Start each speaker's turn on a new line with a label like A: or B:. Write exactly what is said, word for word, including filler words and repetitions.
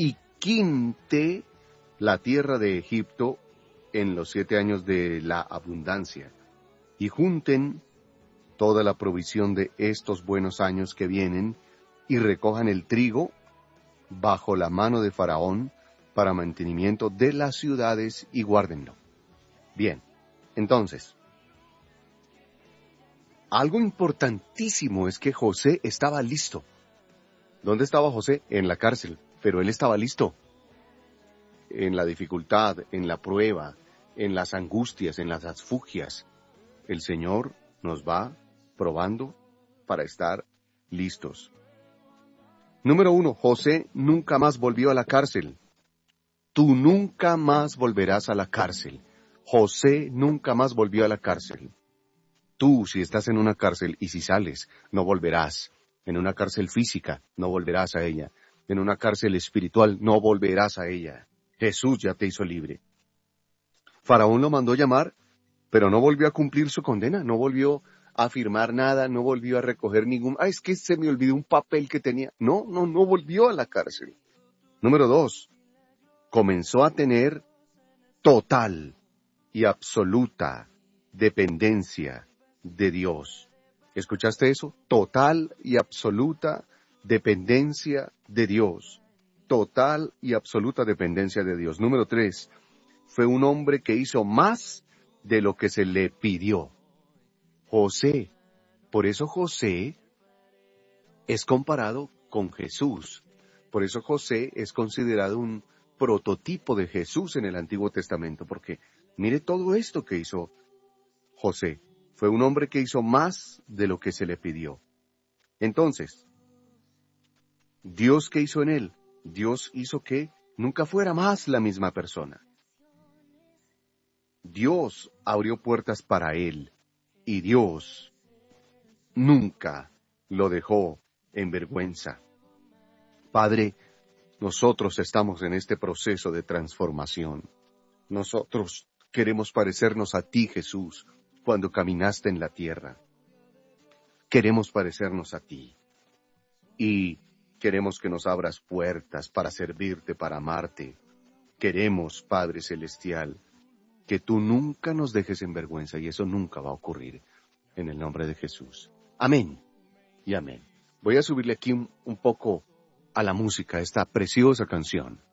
A: y quinte la tierra de Egipto en los siete años de la abundancia, y junten toda la provisión de estos buenos años que vienen, y recojan el trigo bajo la mano de Faraón para mantenimiento de las ciudades y guárdenlo. Bien, entonces, algo importantísimo es que José estaba listo. ¿Dónde estaba José? En la cárcel, pero él estaba listo. En la dificultad, en la prueba, en las angustias, en las asfugias, el Señor nos va probando para estar listos. Número uno, José nunca más volvió a la cárcel. Tú nunca más volverás a la cárcel. José nunca más volvió a la cárcel. Tú, si estás en una cárcel y si sales, no volverás. En una cárcel física, no volverás a ella. En una cárcel espiritual, no volverás a ella. Jesús ya te hizo libre. Faraón lo mandó llamar, pero no volvió a cumplir su condena, no volvió a firmar nada, no volvió a recoger ningún... Ah, es que se me olvidó un papel que tenía. No, no, no volvió a la cárcel. Número dos, comenzó a tener total y absoluta dependencia de Dios. ¿Escuchaste eso? Total y absoluta dependencia de Dios. Total y absoluta dependencia de Dios. Número tres, fue un hombre que hizo más de lo que se le pidió. José. Por eso José es comparado con Jesús. Por eso José es considerado un prototipo de Jesús en el Antiguo Testamento, porque mire todo esto que hizo José. Fue un hombre que hizo más de lo que se le pidió. Entonces, ¿Dios qué hizo en él? Dios hizo que nunca fuera más la misma persona. Dios abrió puertas para él, y Dios nunca lo dejó en vergüenza. Padre, nosotros estamos en este proceso de transformación. Nosotros queremos parecernos a ti, Jesús, cuando caminaste en la tierra. Queremos parecernos a ti. Y queremos que nos abras puertas para servirte, para amarte. Queremos, Padre Celestial, que tú nunca nos dejes en vergüenza, y eso nunca va a ocurrir, en el nombre de Jesús. Amén y amén. Voy a subirle aquí un, un poco a la música, esta preciosa canción.